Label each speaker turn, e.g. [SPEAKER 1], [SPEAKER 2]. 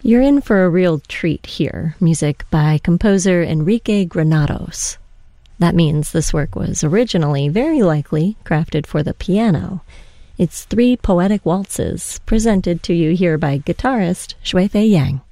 [SPEAKER 1] You're in for a real treat here. Music by composer Enrique Granados. That means this work was originally, very likely, crafted for the piano. It's 3 poetic waltzes, presented to you here by guitarist Shui Fei Yang.